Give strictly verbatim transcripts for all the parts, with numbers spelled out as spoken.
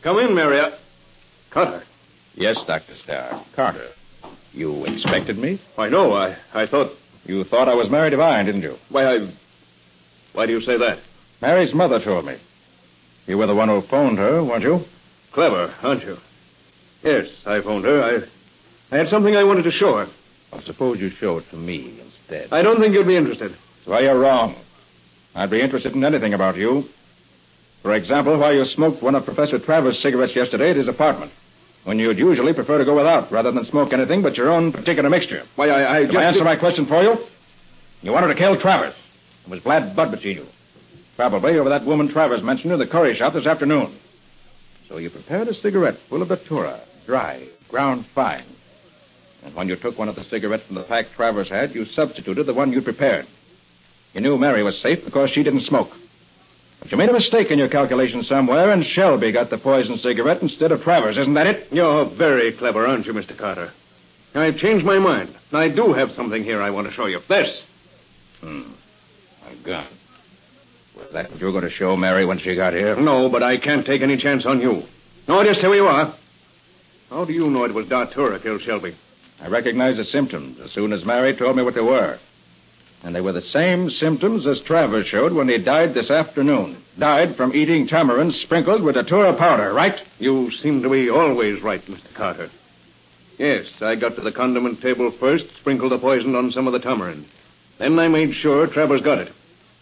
Come in, Marriott. Carter. Yes, Doctor Starr. Carter. You expected me? I know. I, I thought... You thought I was Mary Devine, didn't you? Why, I... Why do you say that? Mary's mother told me. You were the one who phoned her, weren't you? Clever, aren't you? Yes, I phoned her. I, I had something I wanted to show her. Well, suppose you show it to me instead. I don't think you'd be interested. Well, you're wrong. I'd be interested in anything about you. For example, why you smoked one of Professor Travers' cigarettes yesterday at his apartment, when you'd usually prefer to go without, rather than smoke anything but your own particular mixture. Why, I... I Can just I answer did... my question for you? You wanted to kill Travers. It was bad blood between you. Probably over that woman Travers mentioned in the curry shop this afternoon. So you prepared a cigarette full of datura, dry, ground fine. And when you took one of the cigarettes from the pack Travers had, you substituted the one you'd prepared. You knew Mary was safe because she didn't smoke. But you made a mistake in your calculations somewhere, and Shelby got the poisoned cigarette instead of Travers. Isn't that it? You're very clever, aren't you, Mister Carter? I've changed my mind. I do have something here I want to show you. This. Hmm. A gun. Was that what you were going to show Mary when she got here? No, but I can't take any chance on you. No, just here you are. How do you know it was Datura killed Shelby? I recognized the symptoms as soon as Mary told me what they were. And they were the same symptoms as Travers showed when he died this afternoon. Died from eating tamarind sprinkled with datura powder, right? You seem to be always right, Mister Carter. Yes, I got to the condiment table first, sprinkled the poison on some of the tamarind. Then I made sure Travers got it.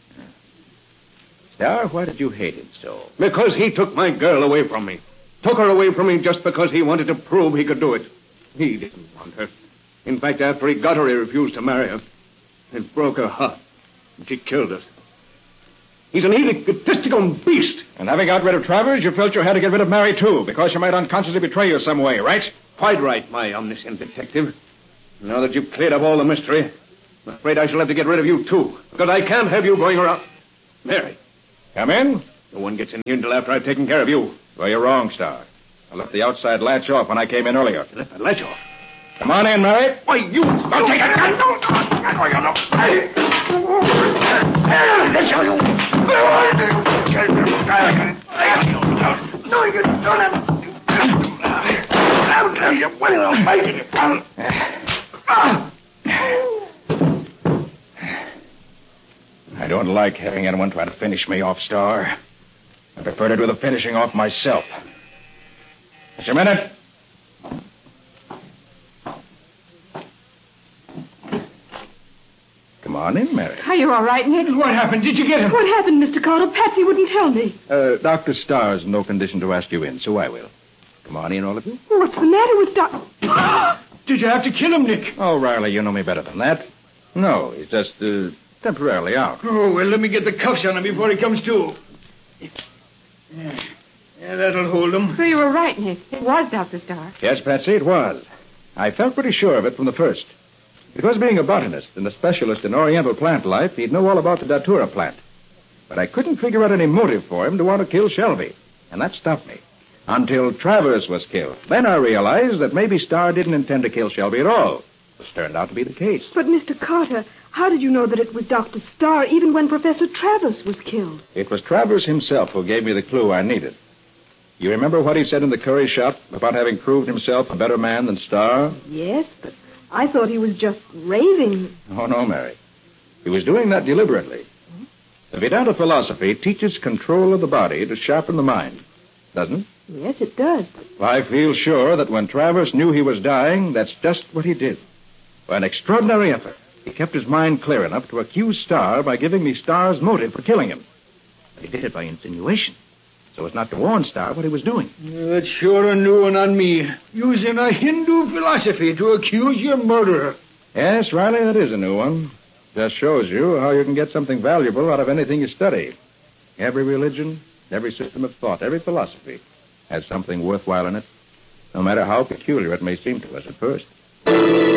Star, why did you hate him so? Because he took my girl away from me. Took her away from me just because he wanted to prove he could do it. He didn't want her. In fact, after he got her, he refused to marry her. It broke her heart. And she killed us. He's an egotistical beast. And having got rid of Travers, you felt you had to get rid of Mary, too, because she might unconsciously betray you some way, right? Quite right, my omniscient detective. Now that you've cleared up all the mystery, I'm afraid I shall have to get rid of you, too. Because I can't have you going around. Mary. Come in. No one gets in here until after I've taken care of you. Well, you're wrong, Star. I left the outside latch off when I came in earlier. You left the latch off? Come on in, Mary. Why, you... Don't take it. Don't. Oh, you know. No, you don't. I'll tell you when I'll fight it. I don't like having anyone try to finish me off, Star. I prefer to do the finishing off myself. Just a minute. Come on in, Mary. Are you all right, Nick? What happened? Did you get him? What happened, Mister Carter? Patsy wouldn't tell me. Uh, Doctor Starr's in no condition to ask you in, so I will. Come on in, all of you. What's the matter with Doc... Did you have to kill him, Nick? Oh, Riley, you know me better than that. No, he's just uh, temporarily out. Oh, well, let me get the cuffs on him before he comes to. Yeah, yeah that'll hold him. So you were right, Nick. It was Doctor Starr. Yes, Patsy, it was. I felt pretty sure of it from the first. Because being a botanist and a specialist in Oriental plant life, he'd know all about the datura plant. But I couldn't figure out any motive for him to want to kill Shelby. And that stopped me. Until Travers was killed. Then I realized that maybe Starr didn't intend to kill Shelby at all. This turned out to be the case. But, Mister Carter, how did you know that it was Doctor Starr even when Professor Travers was killed? It was Travers himself who gave me the clue I needed. You remember what he said in the curry shop about having proved himself a better man than Starr? Yes, but I thought he was just raving. Oh, no, Mary. He was doing that deliberately. Hmm? The Vedanta philosophy teaches control of the body to sharpen the mind, doesn't it? Yes, it does, but... I feel sure that when Travers knew he was dying, that's just what he did. By an extraordinary effort, he kept his mind clear enough to accuse Starr by giving me Starr's motive for killing him. But he did it by insinuation, so as not to warn Starr what he was doing. That's sure a new one on me. Using a Hindu philosophy to accuse your murderer. Yes, Riley, that is a new one. Just shows you how you can get something valuable out of anything you study. Every religion, every system of thought, every philosophy has something worthwhile in it, no matter how peculiar it may seem to us at first.